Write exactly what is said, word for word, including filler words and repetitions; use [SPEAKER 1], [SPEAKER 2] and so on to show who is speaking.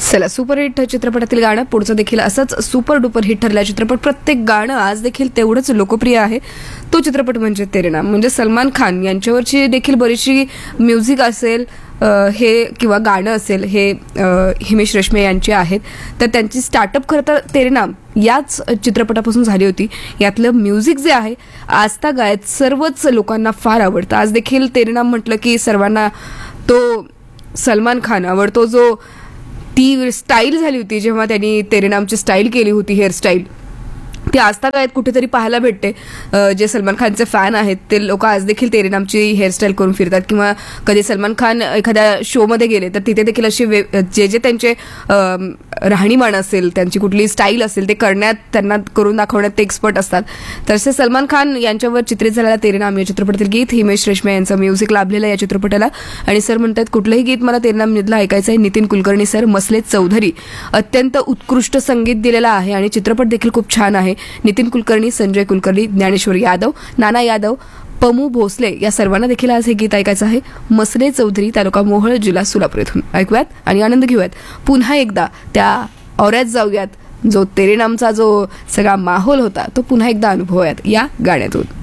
[SPEAKER 1] चला, सुपरहिट चित्रपटातील गाणं पुढचं देखील असंच सुपर डुपर हिट ठरला चित्रपट. प्रत्येक गाणं आज देखील तेवढंच लोकप्रिय आहे. तो चित्रपट म्हणजे तेरे नाम. म्हणजे सलमान खान यांच्यावरची देखील बरीचशी म्युझिक असेल हे किंवा गाणं असेल हे हिमेश रेशमिया यांचे आहेत. तर त्यांची स्टार्टअप खरं तर तेरे नाम याच चित्रपटापासून झाली होती. यातलं म्युझिक जे आहे आस्था गायत सर्वच लोकांना फार आवडतं. आज देखील तेरे नाम म्हटलं की सर्वांना तो सलमान खान आवडतो. जो ती स्टाईल झाली होती जेव्हा त्यांनी तेरे नामची स्टाईल केली होती, हेअरस्टाईल, ती आस्था गायत कुठेतरी पाहायला भेटते. जे सलमान खानचे फॅन आहेत ते लोक आज देखील तेरे नामची हेअरस्टाईल करून फिरतात. किंवा कधी सलमान खान एखाद्या शोमध्ये गेले तर तिथे देखील असे जे जे त्यांचे राहणीमान असेल, त्यांची कुठली स्टाईल असेल ते करण्यात, त्यांना करून दाखवण्यात ते एक्सपर्ट असतात. तसे सलमान खान यांच्यावर चित्रित झालेला तेरे नाम या चित्रपटातील गीत हिमेश रेशमिया यांचं म्युझिक लाभलेलं या चित्रपटाला. आणि सर म्हणतात कुठलंही गीत मला तेरे नाम मधलं ऐकायचं आहे. नितीन कुलकर्णी सर, मसले चौधरी, अत्यंत उत्कृष्ट संगीत दिलेलं आहे आणि चित्रपट देखील खूप छान आहे. नितीन कुलकर्णी, संजय कुलकर्णी, ज्ञानेश्वर यादव, नाना यादव, पमू भोसले या सर्वांना देखील आज हे गीत ऐकायचं आहे. मसले चौधरी, तालुका मोहोळ, जिल्हा सोलापूर येथून. ऐकूयात आणि आनंद घेऊयात. पुन्हा एकदा त्या औऱ्यात जाऊयात. जो तेरे नामचा जो सगळा माहोल होता तो पुन्हा एकदा अनुभवूयात या गाण्यातून.